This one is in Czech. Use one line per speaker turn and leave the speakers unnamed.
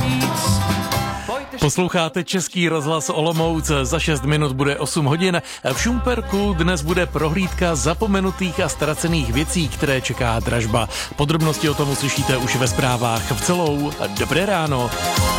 Posloucháte Český rozhlas Olomouc, za 6 minut bude 8 hodin. V Šumperku dnes bude prohlídka zapomenutých a ztracených věcí, které čeká dražba. Podrobnosti o tom uslyšíte už ve zprávách v Celou. Dobré ráno.